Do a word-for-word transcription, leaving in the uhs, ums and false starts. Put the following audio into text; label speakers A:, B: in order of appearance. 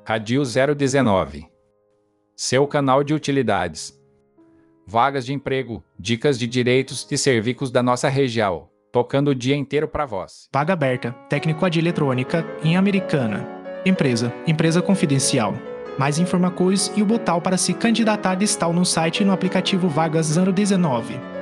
A: Radio zero dezenove. Seu canal de utilidades. Vagas de emprego, dicas de direitos e serviços da nossa região, tocando o dia inteiro para vós.
B: Vaga aberta, técnico de eletrônica, em Americana. Empresa, empresa confidencial. Mais informações e o botão para se candidatar está no site e no aplicativo Vagas zero dezenove.